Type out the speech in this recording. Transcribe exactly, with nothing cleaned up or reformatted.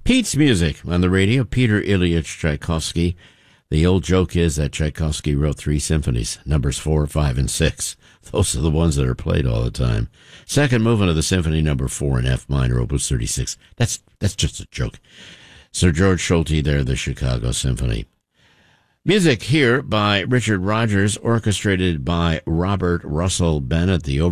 Pete's music on the radio, Peter Ilyich Tchaikovsky. The old joke is that Tchaikovsky wrote three symphonies, numbers four, five, and six. Those are the ones that are played all the time. Second movement of the symphony, number four in F minor, opus thirty-six. That's that's just a joke. Sir George Solti there, the Chicago Symphony. Music here by Richard Rodgers, orchestrated by Robert Russell Bennett, the